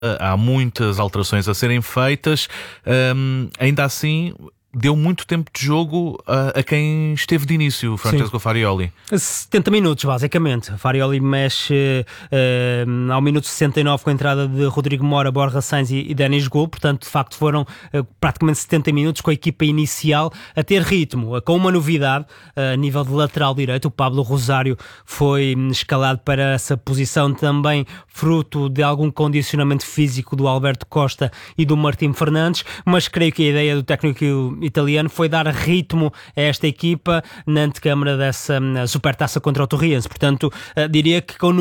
há muitas alterações a serem feitas. Ainda assim, deu muito tempo de jogo a quem esteve de início, Francesco Farioli. 70 minutos, basicamente. Farioli mexe ao minuto 69 com a entrada de Rodrigo Mora, Borja Sainz e Denis Gol. Portanto, de facto, foram praticamente 70 minutos com a equipa inicial a ter ritmo, com uma novidade a nível de lateral direito. O Pablo Rosário foi escalado para essa posição, também fruto de algum condicionamento físico do Alberto Costa e do Martim Fernandes, mas creio que a ideia do técnico italiano foi dar ritmo a esta equipa na antecâmara dessa supertaça contra o Torriense. Portanto, diria que com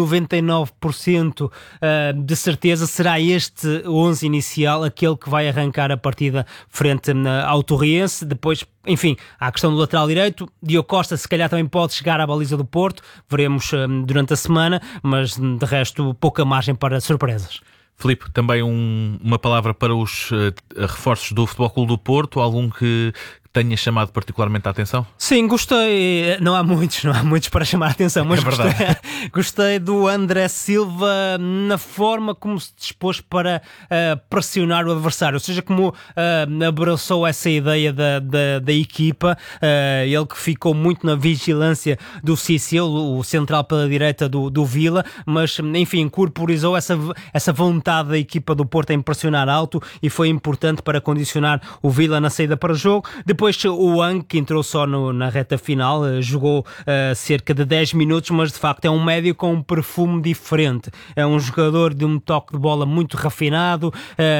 99% de certeza será este 11 inicial aquele que vai arrancar a partida frente ao Torriense. Depois, enfim, há a questão do lateral direito. Diogo Costa se calhar também pode chegar à baliza do Porto, veremos durante a semana, mas de resto pouca margem para surpresas. Filipe, também uma palavra para os reforços do Futebol Clube do Porto, algum que tenha chamado particularmente a atenção? Sim, gostei. Não há muitos para chamar a atenção, mas gostei do André Silva na forma como se dispôs para pressionar o adversário, ou seja, como abraçou essa ideia da equipa. Ele que ficou muito na vigilância do Cissé, o central pela direita do Vila, mas enfim, corporizou essa vontade da equipa do Porto em pressionar alto e foi importante para condicionar o Vila na saída para o jogo. Depois o Ang, que entrou só na reta final, jogou cerca de 10 minutos, mas de facto é um médio com um perfume diferente. É um jogador de um toque de bola muito refinado,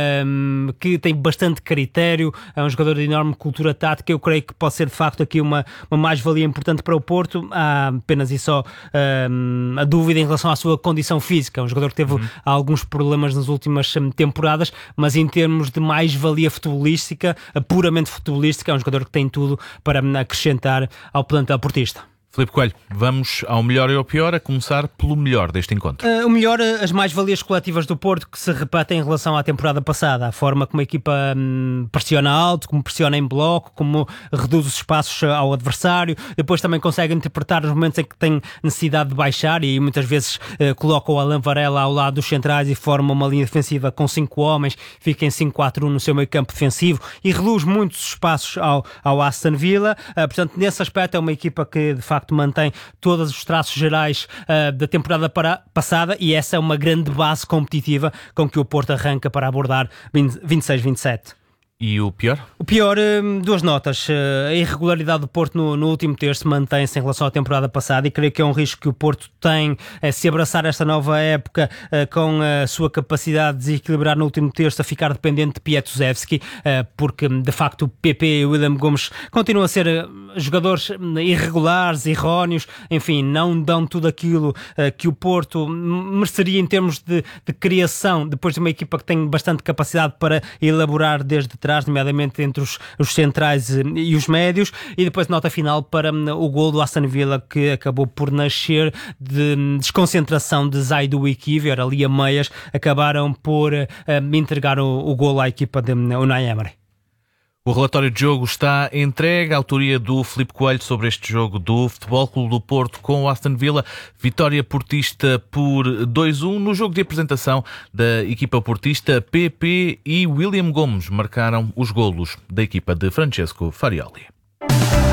que tem bastante critério, é um jogador de enorme cultura tática. Eu creio que pode ser de facto aqui uma mais-valia importante para o Porto. Há apenas e só a dúvida em relação à sua condição física. É um jogador que teve alguns problemas nas últimas temporadas, mas em termos de mais-valia futebolística, puramente futebolística, é um jogador que tem tudo para acrescentar ao plantel portista. Filipe Coelho, vamos ao melhor e ao pior, a começar pelo melhor deste encontro. O melhor, as mais-valias coletivas do Porto que se repetem em relação à temporada passada. A forma como a equipa pressiona alto, como pressiona em bloco, como reduz os espaços ao adversário. Depois também consegue interpretar os momentos em que tem necessidade de baixar e muitas vezes coloca o Alan Varela ao lado dos centrais e forma uma linha defensiva com 5 homens, fica em 5-4-1 no seu meio campo defensivo e reduz muitos espaços ao Aston Villa. Portanto, nesse aspecto é uma equipa que de facto mantém todos os traços gerais da temporada passada e essa é uma grande base competitiva com que o Porto arranca para abordar 26-27. E o pior? O pior, 2 notas. A irregularidade do Porto no último terço mantém-se em relação à temporada passada e creio que é um risco que o Porto tem se abraçar esta nova época com a sua capacidade de desequilibrar no último terço, a ficar dependente de Pietuzewski, porque de facto o PP e o William Gomes continuam a ser jogadores irregulares, erróneos, enfim, não dão tudo aquilo que o Porto mereceria em termos de criação, depois de uma equipa que tem bastante capacidade para elaborar desde trás, nomeadamente entre os centrais e os médios. E depois nota final para o gol do Aston Villa, que acabou por nascer de desconcentração de Zaidu e Kivior, ali a meias, acabaram por entregar o gol à equipa de Unai Emery. O relatório de jogo está entregue, a autoria do Filipe Coelho sobre este jogo do Futebol Clube do Porto com o Aston Villa. Vitória portista por 2-1. No jogo de apresentação da equipa portista, PP e William Gomes marcaram os golos da equipa de Francesco Farioli.